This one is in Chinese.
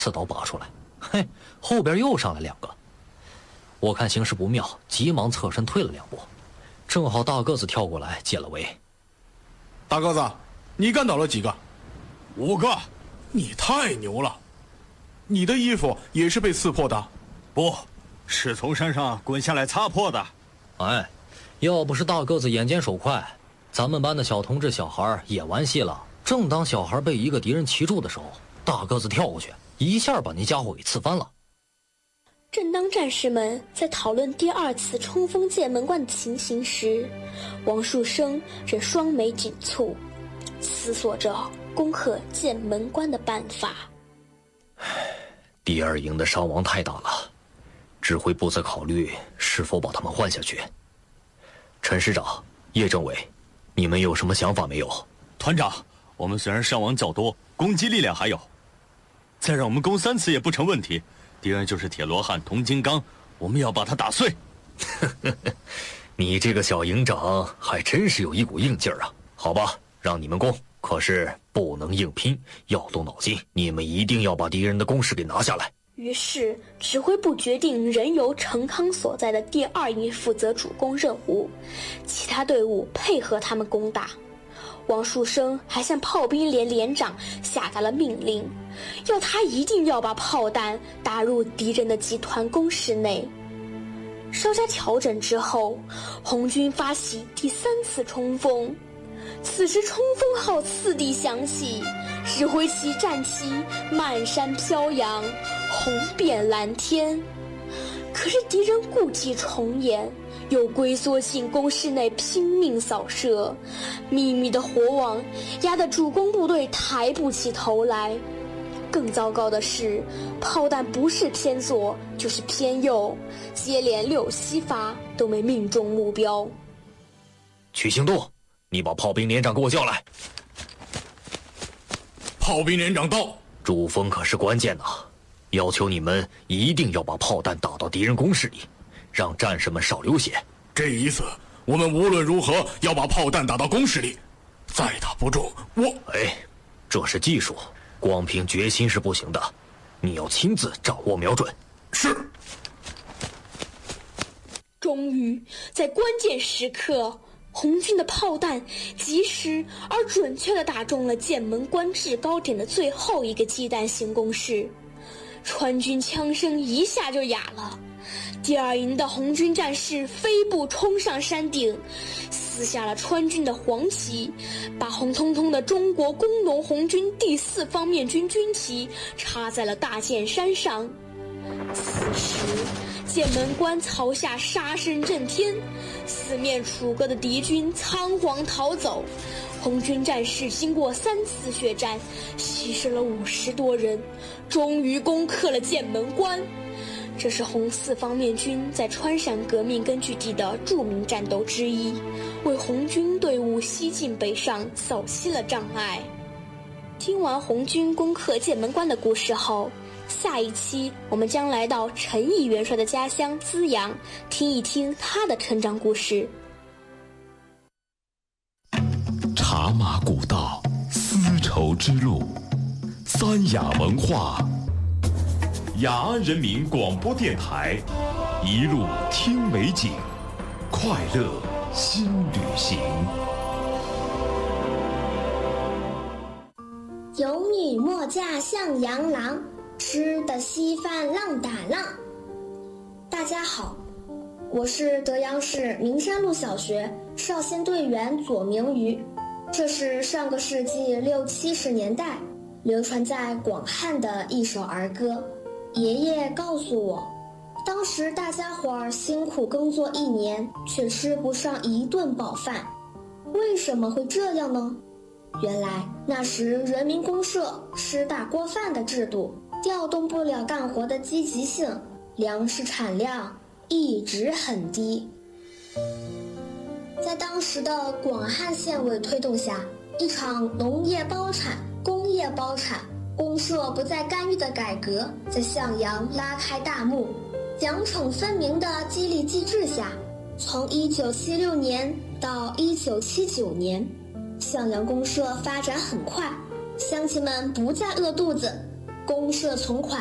刺刀拔出来，嘿，后边又上来2个。我看形势不妙，急忙侧身退了2步，正好大个子跳过来解了围。 大个子，你干倒了几个 ？5个。 你太牛了！你的衣服也是被刺破的？ 不，是从山上滚下来擦破的。 哎，要不是大个子眼尖手快，咱们班的小同志小孩也完戏了。正当小孩被一个敌人骑住的时候，大个子跳过去，一下把那家伙给刺翻了。 正当战士们在讨论第2次冲锋剑门关的情形时，王树声正双眉紧蹙，思索着攻克剑门关的办法。 第2营的伤亡太大了，指挥部在考虑是否把他们换下去。陈师长、叶政委，你们有什么想法没有？ 团长，我们虽然伤亡较多，攻击力量还有，再让我们攻3次也不成问题。敌人就是铁罗汉铜金刚，我们要把他打碎。 你这个小营长还真是有一股硬劲儿啊！好吧，让你们攻，可是不能硬拼，要动脑筋。你们一定要把敌人的工事给拿下来。 于是指挥部决定仍由程康所在的第2营负责主攻任务，其他队伍配合他们攻打。王树声还向炮兵连连长下达了命令，要他一定要把炮弹打入敌人的集团工事内。稍加调整之后，红军发起第3次冲锋。此时冲锋号4地响起，指挥旗战旗漫山飘扬，红遍蓝天。可是敌人故伎重演，又龟缩进工事内拼命扫射，密密的火网压得主攻部队抬不起头来。更糟糕的是，炮弹不是偏左就是偏右，接连6、7发都没命中目标。 去行动，你把炮兵连长给我叫来。 炮兵连长到。 主锋可是关键呐，要求你们一定要把炮弹打到敌人工事里，让战士们少流血。 这一次我们无论如何要把炮弹打到工事里，再打不中这是技术，光凭决心是不行的，你要亲自掌握瞄准。 是。 终于在关键时刻，红军的炮弹及时而准确地打中了剑门关制高点的最后一个鸡蛋型工事，川军枪声一下就哑了。第2营的红军战士飞步冲上山顶，撕下了川军的黄旗，把红彤彤的中国工农红军第4方面军军旗插在了大剑山上。此时剑门关曹下杀声震天，四面楚歌的敌军仓皇逃走，红军战士经过3次血战，牺牲了50多人，终于攻克了剑门关。这是红4方面军在川陕革命根据地的著名战斗之一，为红军队伍西进北上扫清了障碍。听完红军攻克剑门关的故事后，下一期我们将来到陈毅元帅的家乡资阳，听一听他的成长故事。 茶马古道，丝绸之路，三雅文化，雅安人民广播电台，一路听美景，快乐新旅行。 有女莫嫁向阳郎，吃得稀饭浪打浪。大家好，我是德阳市明山路小学少先队员左明瑜。这是上个世纪60、70年代流传在广汉的一首儿歌。爷爷告诉我，当时大家伙儿辛苦耕作1年，却吃不上1顿饱饭。为什么会这样呢？原来那时人民公社吃大锅饭的制度调动不了干活的积极性，粮食产量一直很低。在当时的广汉县委推动下，一场农业包产、工业包产、公社不再干预的改革在向阳拉开大幕。奖惩分明的激励机制下，从1976年到1979年，向阳公社发展很快，乡亲们不再饿肚子， 公社存款